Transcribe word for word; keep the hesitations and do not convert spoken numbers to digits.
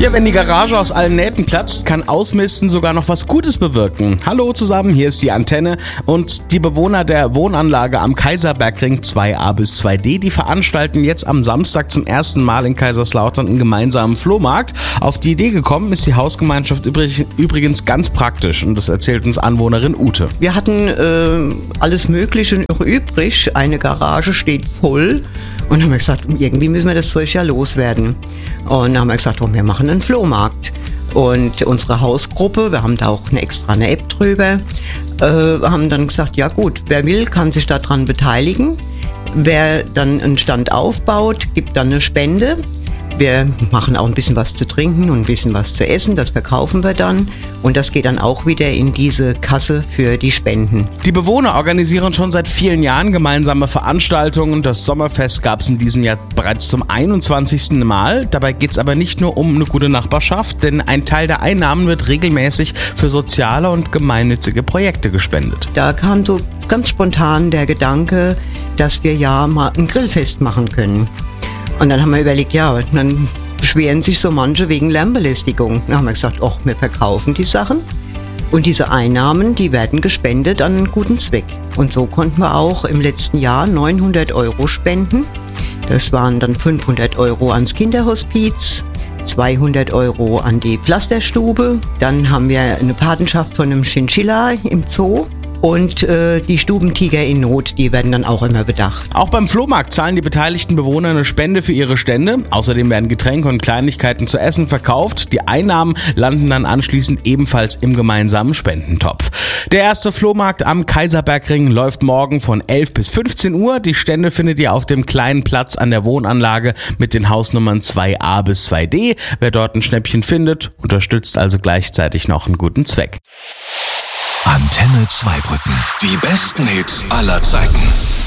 Ja, wenn die Garage aus allen Nähten platzt, kann Ausmisten sogar noch was Gutes bewirken. Hallo zusammen, hier ist die Antenne und die Bewohner der Wohnanlage am Kaiserbergring zwei a bis zwei d, die veranstalten jetzt am Samstag zum ersten Mal in Kaiserslautern einen gemeinsamen Flohmarkt. Auf die Idee gekommen ist die Hausgemeinschaft übrig, übrigens ganz praktisch und das erzählt uns Anwohnerin Ute. Wir hatten äh, alles Mögliche noch übrig, eine Garage steht voll. Und dann haben wir gesagt, irgendwie müssen wir das Zeug ja loswerden. Und dann haben wir gesagt, oh, wir machen einen Flohmarkt. Und unsere Hausgruppe, wir haben da auch eine extra eine App drüber, äh, haben dann gesagt, ja gut, wer will, kann sich daran beteiligen. Wer dann einen Stand aufbaut, gibt dann eine Spende. Wir machen auch ein bisschen was zu trinken und ein bisschen was zu essen, das verkaufen wir dann. Und das geht dann auch wieder in diese Kasse für die Spenden. Die Bewohner organisieren schon seit vielen Jahren gemeinsame Veranstaltungen. Das Sommerfest gab es in diesem Jahr bereits zum einundzwanzigsten Mal. Dabei geht es aber nicht nur um eine gute Nachbarschaft, denn ein Teil der Einnahmen wird regelmäßig für soziale und gemeinnützige Projekte gespendet. Da kam so ganz spontan der Gedanke, dass wir ja mal ein Grillfest machen können. Und dann haben wir überlegt, ja, dann beschweren sich so manche wegen Lärmbelästigung. Dann haben wir gesagt, ach, wir verkaufen die Sachen und diese Einnahmen, die werden gespendet an einen guten Zweck. Und so konnten wir auch im letzten Jahr neunhundert Euro spenden. Das waren dann fünfhundert Euro ans Kinderhospiz, zweihundert Euro an die Pflasterstube. Dann haben wir eine Patenschaft von einem Chinchilla im Zoo. Und äh, die Stubentiger in Not, die werden dann auch immer bedacht. Auch beim Flohmarkt zahlen die beteiligten Bewohner eine Spende für ihre Stände. Außerdem werden Getränke und Kleinigkeiten zu essen verkauft. Die Einnahmen landen dann anschließend ebenfalls im gemeinsamen Spendentopf. Der erste Flohmarkt am Kaiserbergring läuft morgen von elf bis fünfzehn Uhr. Die Stände findet ihr auf dem kleinen Platz an der Wohnanlage mit den Hausnummern zwei a bis zwei d. Wer dort ein Schnäppchen findet, unterstützt also gleichzeitig noch einen guten Zweck. Antenne Zweibrücken. Die besten Hits aller Zeiten.